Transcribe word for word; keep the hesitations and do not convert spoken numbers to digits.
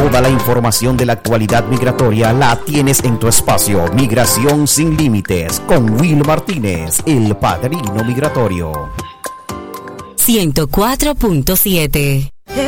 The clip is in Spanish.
Toda la información de la actualidad migratoria la tienes en tu espacio Migración Sin Límites con Will Martínez, el padrino migratorio. ciento cuatro punto siete